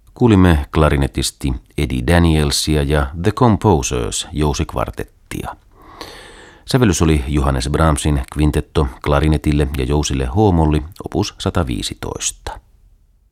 Kuulimme klarinetisti Eddie Danielsia ja The Composers jousikvartettia. Sävellys oli Johannes Brahmsin kvintetto klarinetille ja jousille h-molli opus 115.